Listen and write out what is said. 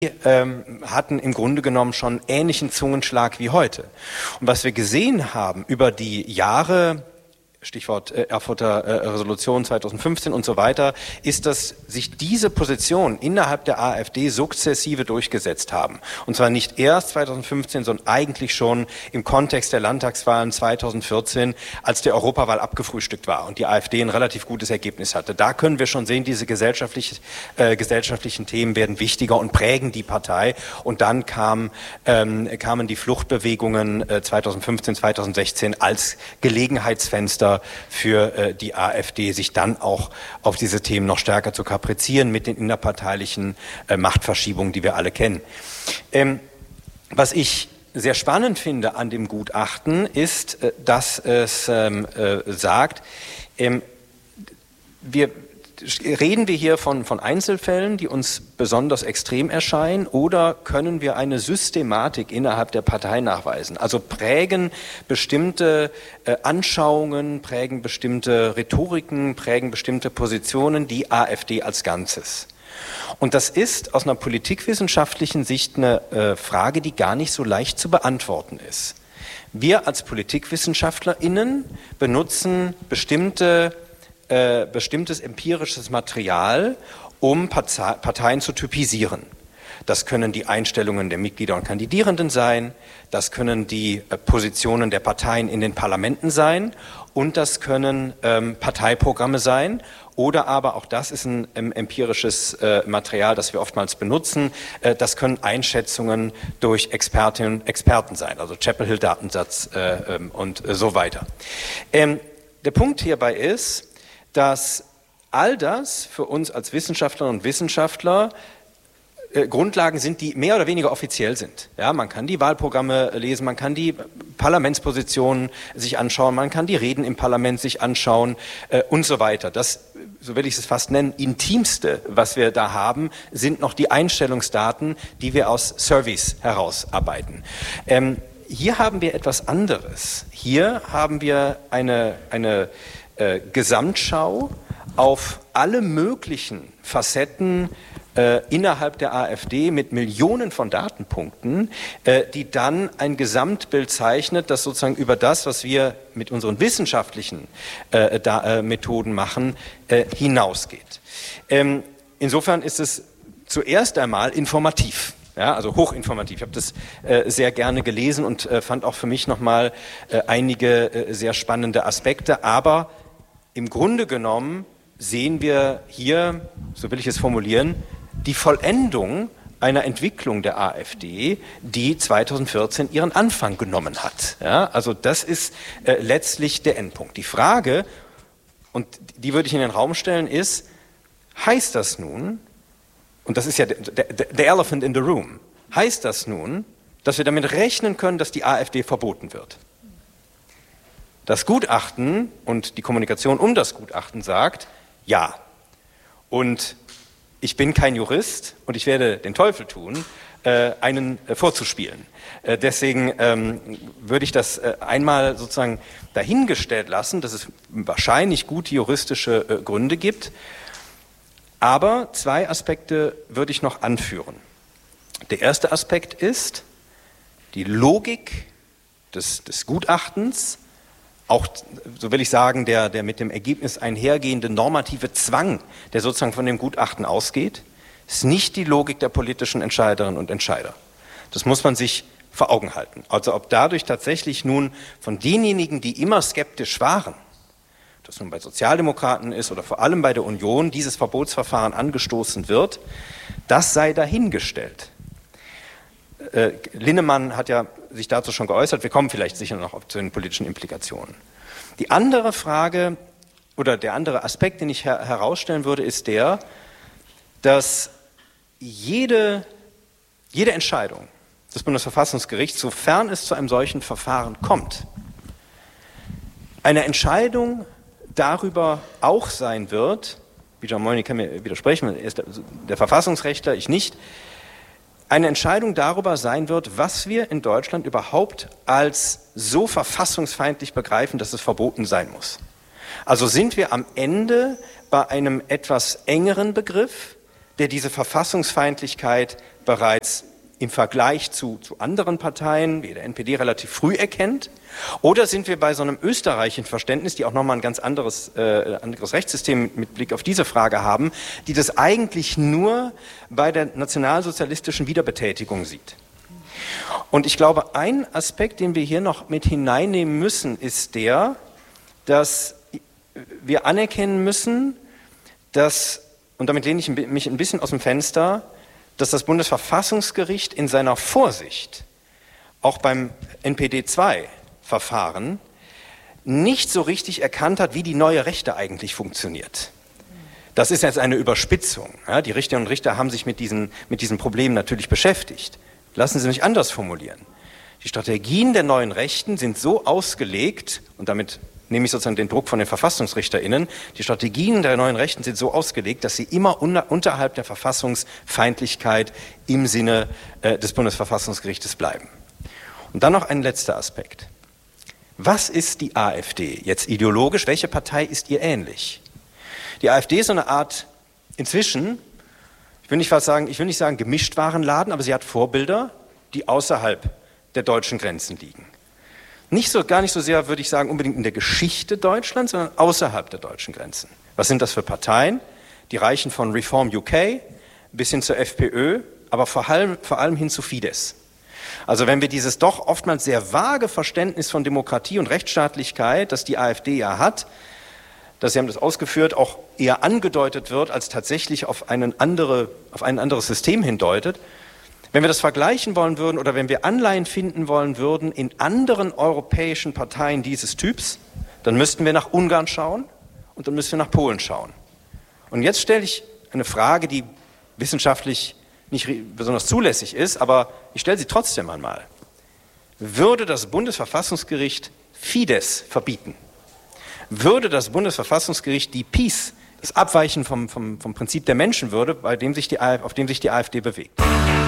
hatten im Grunde genommen schon ähnlichen Zungenschlag wie heute. Und was wir gesehen haben über die Jahre, Stichwort Erfurter Resolution 2015 und so weiter, ist, dass sich diese Positionen innerhalb der AfD sukzessive durchgesetzt haben. Und zwar nicht erst 2015, sondern eigentlich schon im Kontext der Landtagswahlen 2014, als die Europawahl abgefrühstückt war und die AfD ein relativ gutes Ergebnis hatte. Da können wir schon sehen, diese gesellschaftlichen Themen werden wichtiger und prägen die Partei. Und dann kamen die Fluchtbewegungen 2015, 2016 als Gelegenheitsfenster für die AfD, sich dann auch auf diese Themen noch stärker zu kaprizieren mit den innerparteilichen Machtverschiebungen, die wir alle kennen. Was ich sehr spannend finde an dem Gutachten ist, dass es sagt, reden wir hier von Einzelfällen, die uns besonders extrem erscheinen, oder können wir eine Systematik innerhalb der Partei nachweisen? Also prägen bestimmte Anschauungen, prägen bestimmte Rhetoriken, prägen bestimmte Positionen die AfD als Ganzes? Und das ist aus einer politikwissenschaftlichen Sicht eine Frage, die gar nicht so leicht zu beantworten ist. Wir als PolitikwissenschaftlerInnen benutzen bestimmtes empirisches Material, um Parteien zu typisieren. Das können die Einstellungen der Mitglieder und Kandidierenden sein, das können die Positionen der Parteien in den Parlamenten sein und das können Parteiprogramme sein oder aber, auch das ist ein empirisches Material, das wir oftmals benutzen, das können Einschätzungen durch Expertinnen und Experten sein, also Chapel Hill Datensatz und so weiter. Der Punkt hierbei ist, dass all das für uns als Wissenschaftlerinnen und Wissenschaftler Grundlagen sind, die mehr oder weniger offiziell sind. Ja, man kann die Wahlprogramme lesen, man kann die Parlamentspositionen sich anschauen, man kann die Reden im Parlament sich anschauen und so weiter. Das, so will ich es fast nennen, Intimste, was wir da haben, sind noch die Einstellungsdaten, die wir aus Surveys herausarbeiten. Hier haben wir etwas anderes. Hier haben wir eine Gesamtschau auf alle möglichen Facetten innerhalb der AfD mit Millionen von Datenpunkten, die dann ein Gesamtbild zeichnet, das sozusagen über das, was wir mit unseren wissenschaftlichen Methoden machen, hinausgeht. Insofern ist es zuerst einmal informativ. Ja, also hochinformativ. Ich habe das sehr gerne gelesen und fand auch für mich nochmal einige sehr spannende Aspekte, aber im Grunde genommen sehen wir hier, so will ich es formulieren, die Vollendung einer Entwicklung der AfD, die 2014 ihren Anfang genommen hat. Ja, also das ist letztlich der Endpunkt. Die Frage, und die würde ich in den Raum stellen, ist, heißt das nun, und das ist ja der Elephant in the Room, heißt das nun, dass wir damit rechnen können, dass die AfD verboten wird? Das Gutachten und die Kommunikation um das Gutachten sagt, ja. Und ich bin kein Jurist und ich werde den Teufel tun, einen vorzuspielen. Deswegen würde ich das einmal sozusagen dahingestellt lassen, dass es wahrscheinlich gute juristische Gründe gibt. Aber zwei Aspekte würde ich noch anführen. Der erste Aspekt ist die Logik des Gutachtens, auch, so will ich sagen, der mit dem Ergebnis einhergehende normative Zwang, der sozusagen von dem Gutachten ausgeht, ist nicht die Logik der politischen Entscheiderinnen und Entscheider. Das muss man sich vor Augen halten. Also ob dadurch tatsächlich nun von denjenigen, die immer skeptisch waren, ob das nun bei Sozialdemokraten ist oder vor allem bei der Union, dieses Verbotsverfahren angestoßen wird, das sei dahingestellt. Linnemann hat ja sich dazu schon geäußert, wir kommen vielleicht sicher noch zu den politischen Implikationen. Die andere Frage oder der andere Aspekt, den ich herausstellen würde, ist der, dass jede Entscheidung des Bundesverfassungsgerichts, sofern es zu einem solchen Verfahren kommt, eine Entscheidung darüber auch sein wird, wie Gian Moini kann mir widersprechen, er ist der Verfassungsrechtler, ich nicht, eine Entscheidung darüber sein wird, was wir in Deutschland überhaupt als so verfassungsfeindlich begreifen, dass es verboten sein muss. Also sind wir am Ende bei einem etwas engeren Begriff, der diese Verfassungsfeindlichkeit bereits im Vergleich zu anderen Parteien, wie der NPD, relativ früh erkennt? Oder sind wir bei so einem österreichischen Verständnis, die auch nochmal ein ganz anderes Rechtssystem mit Blick auf diese Frage haben, die das eigentlich nur bei der nationalsozialistischen Wiederbetätigung sieht? Und ich glaube, ein Aspekt, den wir hier noch mit hineinnehmen müssen, ist der, dass wir anerkennen müssen, dass, und damit lehne ich mich ein bisschen aus dem Fenster, dass das Bundesverfassungsgericht in seiner Vorsicht, auch beim NPD-2-Verfahren, nicht so richtig erkannt hat, wie die neue Rechte eigentlich funktioniert. Das ist jetzt eine Überspitzung. Ja, die Richterinnen und Richter haben sich mit diesen Problemen natürlich beschäftigt. Lassen Sie mich anders formulieren. Die Strategien der neuen Rechten sind so ausgelegt, und damit nehme ich sozusagen den Druck von den VerfassungsrichterInnen, die Strategien der neuen Rechten sind so ausgelegt, dass sie immer unterhalb der Verfassungsfeindlichkeit im Sinne des Bundesverfassungsgerichtes bleiben. Und dann noch ein letzter Aspekt. Was ist die AfD jetzt ideologisch? Welche Partei ist ihr ähnlich? Die AfD ist so eine Art, inzwischen, ich will nicht sagen Gemischtwarenladen, aber sie hat Vorbilder, die außerhalb der deutschen Grenzen liegen. Gar nicht so sehr, würde ich sagen, unbedingt in der Geschichte Deutschlands, sondern außerhalb der deutschen Grenzen. Was sind das für Parteien? Die reichen von Reform UK bis hin zur FPÖ, aber vor allem hin zu Fidesz. Also wenn wir dieses doch oftmals sehr vage Verständnis von Demokratie und Rechtsstaatlichkeit, das die AfD ja hat, dass, Sie haben das ausgeführt, auch eher angedeutet wird, als tatsächlich auf ein anderes System hindeutet, wenn wir das vergleichen wollen würden oder wenn wir Anleihen finden wollen würden in anderen europäischen Parteien dieses Typs, dann müssten wir nach Ungarn schauen und dann müssen wir nach Polen schauen. Und jetzt stelle ich eine Frage, die wissenschaftlich nicht besonders zulässig ist, aber ich stelle sie trotzdem einmal. Würde das Bundesverfassungsgericht Fidesz verbieten? Würde das Bundesverfassungsgericht die Peace, das Abweichen vom Prinzip der Menschenwürde, auf dem sich die AfD bewegt?